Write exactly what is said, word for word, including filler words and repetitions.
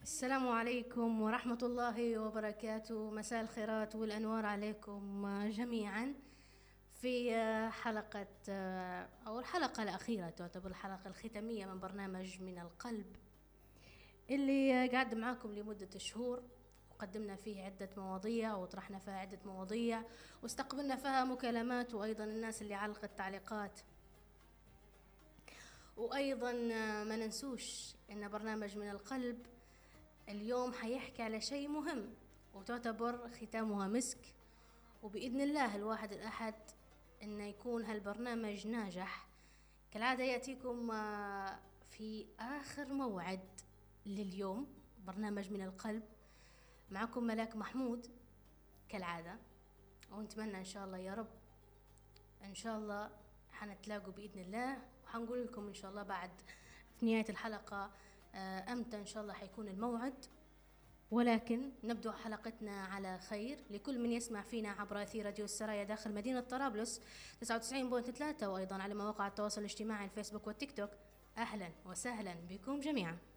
السلام عليكم ورحمة الله وبركاته. مساء الخيرات والأنوار عليكم جميعا في حلقة أو الحلقة الأخيرة، تعتبر الحلقة الختامية من برنامج من القلب اللي قاعد معاكم لمدة شهور، وقدمنا فيه عدة مواضيع وطرحنا فيها عدة مواضيع واستقبلنا فيها مكالمات، وأيضا الناس اللي علقت تعليقات. وأيضا ما ننسوش إن برنامج من القلب اليوم حيحكي على شيء مهم وتعتبر ختامها مسك، وبإذن الله الواحد الأحد إنه يكون هالبرنامج ناجح. كالعادة يأتيكم في آخر موعد لليوم برنامج من القلب، معكم ملاك محمود كالعادة، ونتمنى إن شاء الله يا رب إن شاء الله حنتلاقوا بإذن الله، وحنقول لكم إن شاء الله بعد في نهاية الحلقة أمتى إن شاء الله حيكون الموعد. ولكن نبدأ حلقتنا على خير. لكل من يسمع فينا عبر أثير راديو السرايا داخل مدينة طرابلس تسعة وتسعين فاصلة ثلاثة، وأيضا على مواقع التواصل الاجتماعي الفيسبوك والتيك توك، أهلا وسهلا بكم جميعا.